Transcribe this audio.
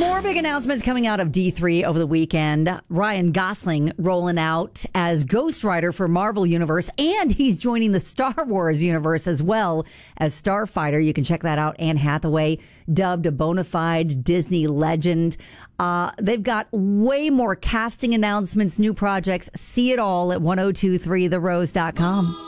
More big announcements coming out of D3 over the weekend. Ryan Gosling rolling out as Ghost Rider for Marvel Universe, and he's joining the Star Wars universe as well as Starfighter. You can check that out. Anne Hathaway, dubbed a bona fide Disney legend. They've got way more casting announcements, new projects. See it all at 1023therose.com.